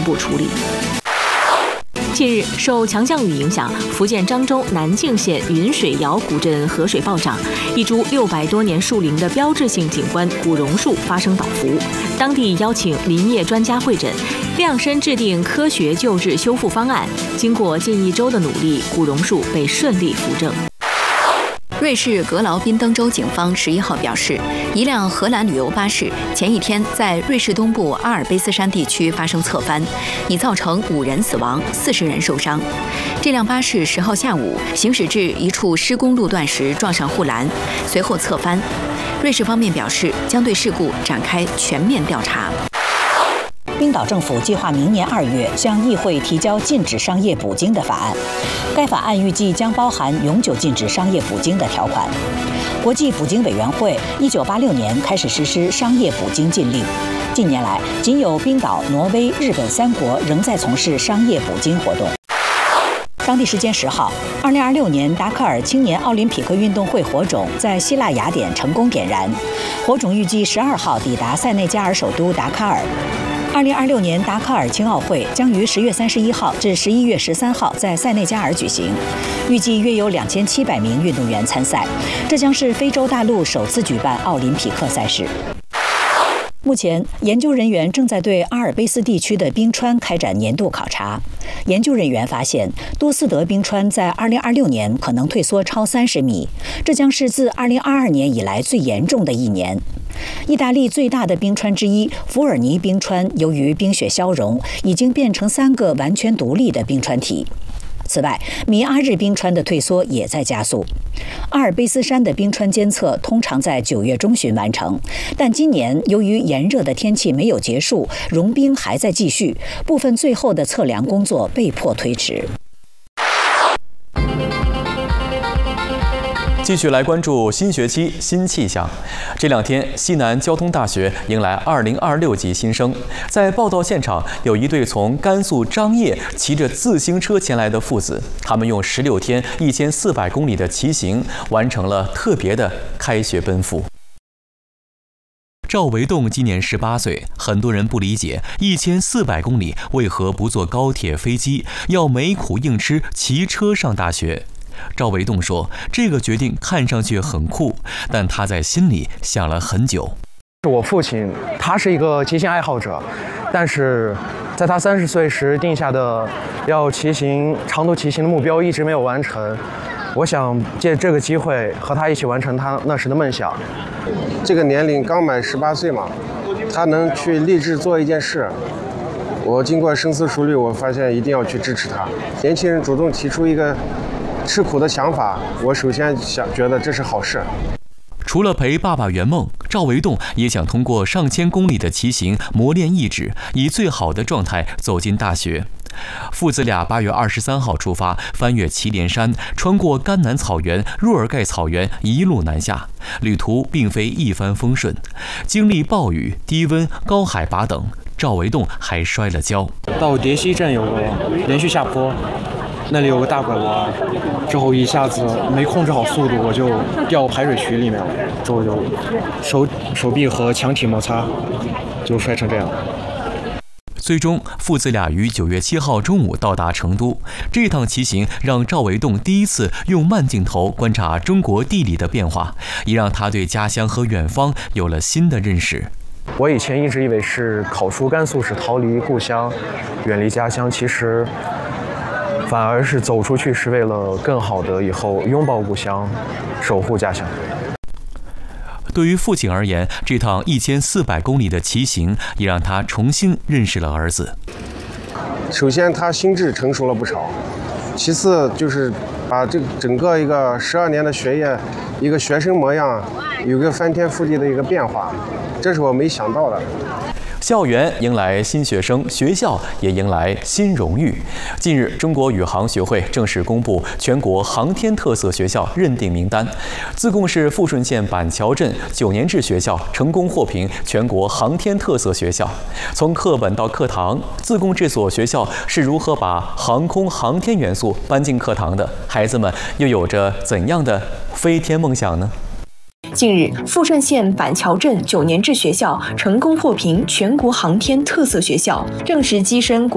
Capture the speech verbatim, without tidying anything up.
部处理。近日，受强降雨影响，福建漳州南靖县云水窑古镇河水暴涨，一株六百多年树龄的标志性景观古榕树发生倒伏。当地邀请林业专家会诊，量身制定科学救治修复方案。经过近一周的努力，古榕树被顺利扶正。 瑞士格劳宾登州警方十一号表示，一辆荷兰旅游巴士前一天在瑞士东部阿尔卑斯山地区发生侧翻，已造成五人死亡、四十人受伤。这辆巴士十号下午行驶至一处施工路段时撞上护栏，随后侧翻。瑞士方面表示，将对事故展开全面调查。 冰岛政府计划明年二月向议会提交禁止商业捕鲸的法案，该法案预计将包含永久禁止商业捕鲸的条款。国际捕鲸委员会一九八六年开始实施商业捕鲸禁令，近年来仅有冰岛、挪威、日本三国仍在从事商业捕鲸活动。当地时间十号，二零二六年达喀尔青年奥林匹克运动会火种在希腊雅典成功点燃，火种预计十二号抵达塞内加尔首都达喀尔。二零二六年达喀尔青奥会将于十月三十一号至十一月十三号在塞内加尔举行，预计约有两千七百名运动员参赛，这将是非洲大陆首次举办奥林匹克赛事。目前，研究人员正在对阿尔卑斯地区的冰川开展年度考察。研究人员发现，多斯德冰川在二零二六年可能退缩超三十米，这将是自二零二二年以来最严重的一年。意大利最大的冰川之一福尔尼冰川，由于冰雪消融，已经变成三个完全独立的冰川体。此外，米阿日冰川的退缩也在加速。阿尔卑斯山的冰川监测通常在九月中旬完成，但今年由于炎热的天气没有结束，融冰还在继续，部分最后的测量工作被迫推迟。 继续来关注新学期新气象。这两天，西南交通大学迎来二零二六级新生。在报到现场，有一对从甘肃张掖骑着自行车前来的父子，他们用十六天一千四百公里的骑行，完成了特别的开学奔赴。赵维栋今年十八岁，很多人不理解一千四百公里为何不坐高铁、飞机，要没苦硬吃骑车上大学。赵维栋说，这个决定看上去很酷，但他在心里想了很久。 我父亲他是一个骑行爱好者，但是在他三十岁时定下的要骑行长途骑行的目标一直没有完成。我想借这个机会和他一起完成他那时的梦想。 这个年龄刚满十八岁嘛，他能去立志做一件事，我经过深思熟虑，我发现一定要去支持他。年轻人主动提出一个吃苦的想法，我首先想觉得这是好事。 除了陪爸爸圆梦，赵维栋也想通过上千公里的骑行磨练意志，以最好的状态走进大学。父子俩八月二十三号出发，翻越祁连山，穿过甘南草原、若尔盖草原，一路南下。旅途并非一帆风顺，经历暴雨、低温、高海拔等，赵维栋还摔了跤。 到蝶溪镇有个连续下坡，那里有个大拐弯，之后一下子没控制好速度，我就掉排水渠里面了，之后就手手臂和墙体摩擦，就摔成这样。 最终，父子俩于九月七号中午到达成都。这趟骑行让赵维栋第一次用慢镜头观察中国地理的变化，也让他对家乡和远方有了新的认识。 我以前一直以为是考出甘肃是逃离故乡，远离家乡，其实反而是走出去是为了更好的以后拥抱故乡，守护家乡。 对于父亲而言，这趟一千四百公里的骑行也让他重新认识了儿子。 首先，他心智成熟了不少；其次，就是把这整个一个十二年的学业，一个学生模样，有个翻天覆地的一个变化，这是我没想到的。 校园迎来新学生，学校也迎来新荣誉。近日，中国宇航学会正式公布全国航天特色学校认定名单，自贡市富顺县板桥镇九年制学校成功获评全国航天特色学校。从课本到课堂，自贡这所学校是如何把航空航天元素搬进课堂的？孩子们又有着怎样的飞天梦想呢？ 近日，富顺县板桥镇九年制学校成功获评全国航天特色学校，正式跻身国